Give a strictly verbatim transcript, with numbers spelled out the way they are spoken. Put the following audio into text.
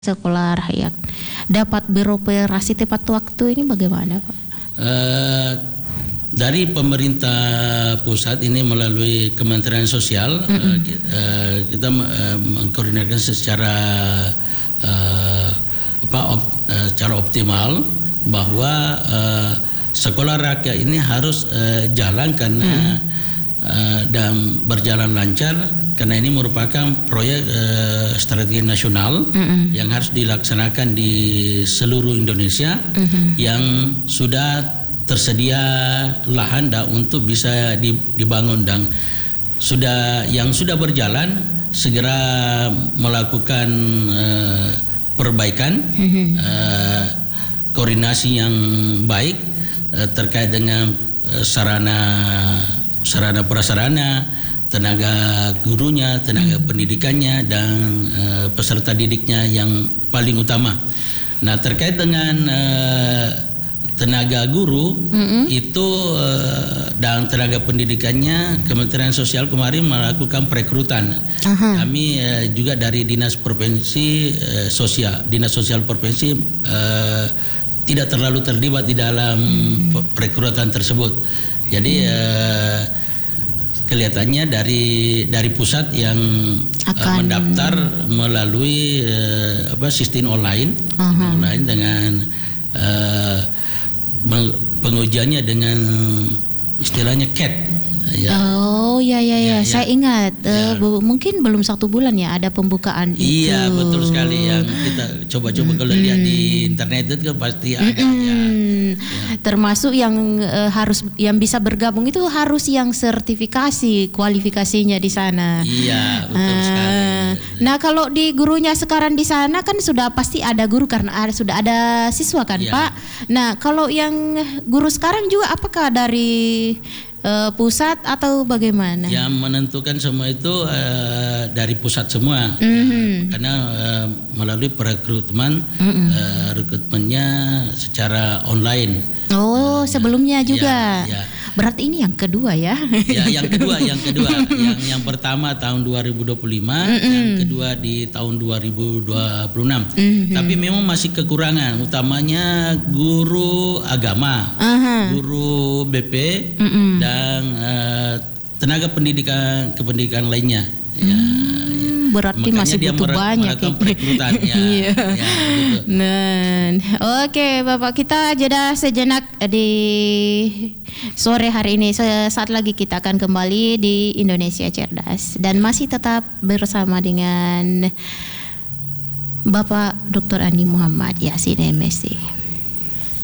sekolah rakyat dapat beroperasi tepat waktu ini bagaimana, Pak? Uh, dari pemerintah pusat ini melalui Kementerian Sosial mm-hmm. uh, uh, kita uh, mengkoordinasikan secara uh, apa op, uh, secara optimal bahwa uh, sekolah rakyat ini harus uh, jalan karena mm. uh, dan berjalan lancar. Karena ini merupakan proyek uh, strategi nasional mm-hmm. yang harus dilaksanakan di seluruh Indonesia mm-hmm. yang sudah tersedia lahan dan untuk bisa dibangun dan sudah yang sudah berjalan segera melakukan uh, perbaikan mm-hmm. uh, koordinasi yang baik uh, terkait dengan uh, sarana sarana prasarana, tenaga gurunya, tenaga hmm. pendidikannya dan uh, peserta didiknya yang paling utama. Nah, terkait dengan uh, tenaga guru hmm. itu uh, dan tenaga pendidikannya, Kementerian Sosial kemarin melakukan perekrutan. Aha. Kami uh, juga dari Dinas Provinsi uh, Sosial, Dinas Sosial Provinsi uh, tidak terlalu terlibat di dalam hmm. perekrutan tersebut. Jadi hmm. uh, kelihatannya dari dari pusat yang akan uh, mendaftar melalui uh, apa sistem online, uh-huh. sistem online dengan uh, pengujiannya dengan istilahnya C A T. Ya. Oh ya ya ya, ya saya ya. ingat ya. Uh, mungkin belum satu bulan ya ada pembukaan itu. Iya betul sekali yang kita coba-coba kalau mm-hmm. lihat di internet itu pasti ada mm-hmm. ya. Ya. Termasuk yang uh, harus yang bisa bergabung itu harus yang sertifikasi kualifikasinya di sana. Iya betul uh, sekali. Nah kalau di gurunya sekarang di sana kan sudah pasti ada guru karena ada, sudah ada siswa kan ya. Pak. Nah kalau yang guru sekarang juga apakah dari Uh, pusat atau bagaimana? Yang menentukan semua itu uh, dari pusat semua, mm-hmm. uh, karena uh, melalui perekrutmen, mm-hmm. uh, rekrutmennya secara online. Oh, uh, sebelumnya ya, juga. Ya, ya. Berarti ini yang kedua ya? Ya, yang kedua, yang kedua, yang yang pertama tahun dua ribu dua puluh lima, mm-hmm. yang kedua di tahun dua ribu dua puluh enam. Mm-hmm. Tapi memang masih kekurangan, utamanya guru agama, uh-huh. guru B P, mm-hmm. dan uh, tenaga pendidikan kependidikan lainnya. Ya, hmm, ya. Berarti makanya masih butuh banyak ya. Perekrutan, ya, iya. ya, gitu. Nah, oke Bapak, kita jeda sejenak di sore hari ini. Saat lagi kita akan kembali di Indonesia Cerdas dan masih tetap bersama dengan Bapak Doktor Andi Muhammad Yasin M Si.